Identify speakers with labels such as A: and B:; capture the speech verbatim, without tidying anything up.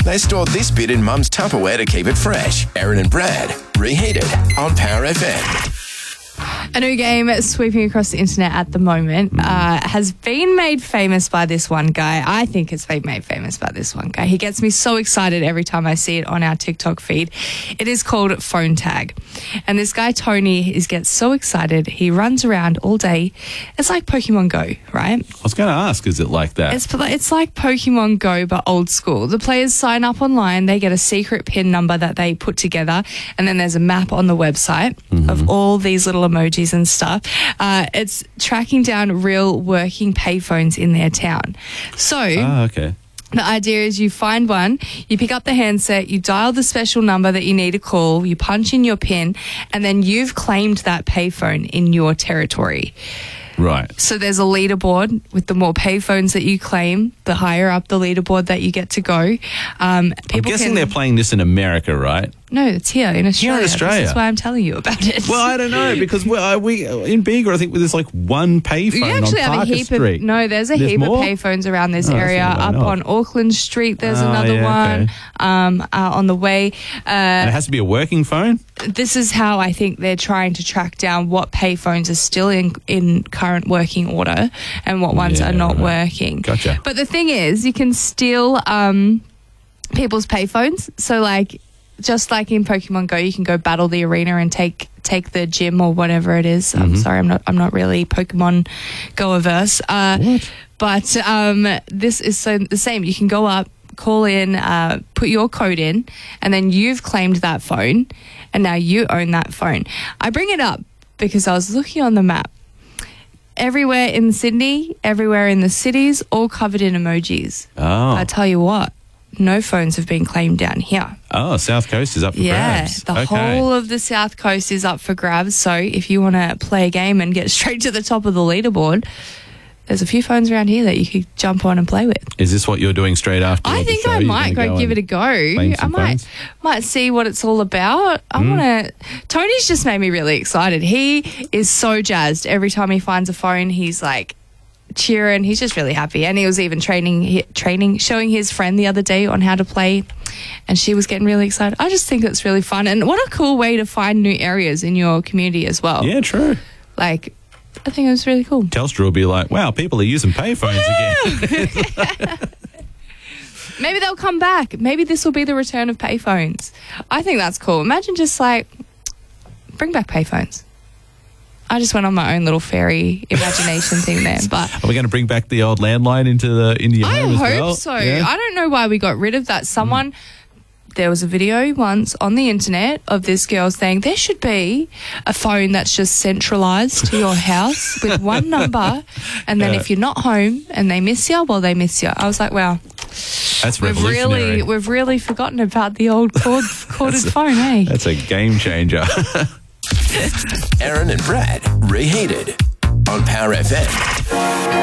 A: They stored this bit in Mum's Tupperware to keep it fresh. Erin and Brad, Reheated on Power F M.
B: A new game sweeping across the internet at the moment uh, has been made famous by this one guy. I think it's been made famous by this one guy. He gets me so excited every time I see it on our TikTok feed. It is called Phone Tag. And this guy, Tony, is gets so excited. He runs around all day. It's like Pokemon Go, right?
C: I was going to ask, is it like that?
B: It's, it's like Pokemon Go, but old school. The players sign up online. They get a secret PIN number that they put together. And then there's a map on the website mm-hmm. of all these little emojis and stuff. Uh, it's tracking down real working payphones in their town. So,
C: oh, okay.
B: The idea is you find one, you pick up the handset, you dial the special number that you need to call, you punch in your PIN, and then you've claimed that payphone in your territory.
C: Right.
B: So there's a leaderboard with the more payphones that you claim, the higher up the leaderboard that you get to go. Um, people
C: I'm guessing
B: can,
C: they're playing this in America, right?
B: No, it's here in Australia.
C: Here in Australia.
B: This is why I'm telling you about it.
C: Well, I don't know, because we, uh, we in Bega, I think there's like one payphone
B: you actually
C: on
B: have
C: Parker
B: a heap
C: Street.
B: Of, no, there's a
C: there's
B: heap
C: more?
B: of payphones around this
C: Oh,
B: area. Up
C: not.
B: on Auckland Street, there's
C: oh,
B: another
C: yeah,
B: one.
C: Okay.
B: Um, uh, on the way. Uh,
C: and it has to be a working phone?
B: This is how I think they're trying to track down what payphones are still in, in current working order and what ones
C: yeah,
B: are not
C: right.
B: working.
C: Gotcha.
B: But the thing is, you can steal um, people's payphones. So, like, just like in Pokemon Go, you can go battle the arena and take take the gym or whatever it is. Mm-hmm. I'm sorry, I'm not I'm not really Pokemon Go averse. Uh,
C: what?
B: But um, this is so the same. You can go up, call in, uh, put your code in, and then you've claimed that phone, and now you own that phone. I bring it up because I was looking on the map. Everywhere in Sydney, everywhere in the cities, all covered in emojis.
C: Oh.
B: I tell you what, no phones have been claimed down here.
C: Oh, South Coast is up for
B: yeah,
C: grabs.
B: the
C: okay.
B: whole of the South Coast is up for grabs. So if you want to play a game and get straight to the top of the leaderboard, there's a few phones around here that you could jump on and play with.
C: Is this what you're doing straight after
B: I
C: the
B: think
C: show?
B: I
C: You're
B: might go,
C: go
B: give it a go. I
C: some
B: might
C: phones?
B: might see what it's all about. I
C: Mm.
B: want to. Tony's just made me really excited. He is so jazzed every time he finds a phone. He's like cheering. He's just really happy. And he was even training, he, training, showing his friend the other day on how to play, and she was getting really excited. I just think it's really fun, and what a cool way to find new areas in your community as well.
C: Yeah, true.
B: Like, I think it was really cool.
C: Telstra will be like, wow, people are using payphones again.
B: Maybe they'll come back. Maybe this will be the return of payphones. I think that's cool. Imagine just like, bring back payphones. I just went on my own little fairy imagination thing there. But
C: Are we going to bring back the old landline into the into your
B: I
C: home as
B: hope
C: well?
B: so.
C: Yeah?
B: I don't know why we got rid of that. Someone... Mm. There was a video once on the internet of this girl saying there should be a phone that's just centralised to your house with one number, and then
C: Yeah.
B: if you're not home and they miss you, well, they miss you. I was like, wow,
C: That's
B: we've
C: revolutionary.
B: really we've really forgotten about the old cord, corded phone, eh?
C: That's a game changer.
A: Erin and Brad, Reheated on Power F M.